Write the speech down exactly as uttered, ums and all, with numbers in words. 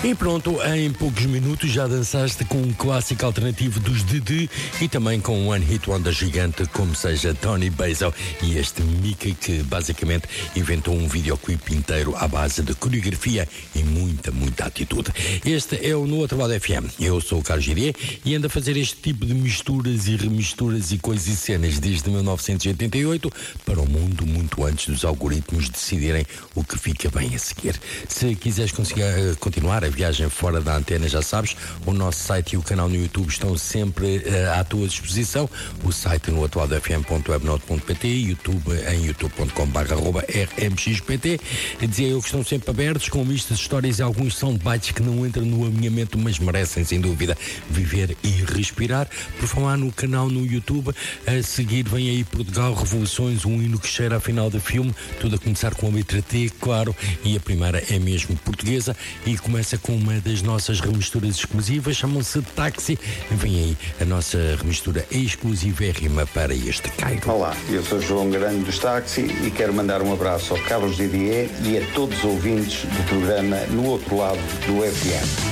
E pronto, em poucos minutos já dançaste com um clássico alternativo dos Dede e também com um One Hit Wonder gigante como seja Tony Basil e este Mickey que basicamente inventou um videoclipe inteiro à base de coreografia e muita, muita atitude. Este é o No Outro Lado F M. Eu sou o Carlos Girier e ando a fazer este tipo de misturas e remisturas e coisas e cenas desde mil novecentos e oitenta e oito para o mundo muito antes dos algoritmos decidirem o que fica bem a seguir. Se quiseres conseguir, uh, continuar a viagem fora da antena, já sabes, o nosso site e o canal no YouTube estão sempre uh, à tua disposição. O site no atual f m ponto webnote ponto p t, YouTube em youtube ponto com barra r m x p t. Dizia eu que estão sempre abertos com listas de histórias e alguns soundbites que não entram no alinhamento, mas merecem sem dúvida viver e respirar. Por falar no canal no YouTube, a seguir vem aí Portugal Revoluções, um hino que cheira a final de filme, tudo a começar com a letra T, claro, e a primeira é mesmo portuguesa e começa com uma das nossas remisturas exclusivas, chamam-se Táxi. Vem aí a nossa remistura exclusivérrima para este Cairo. Olá, eu sou João Grande dos Táxi e quero mandar um abraço ao Carlos Didier e a todos os ouvintes do programa No Outro Lado do F M.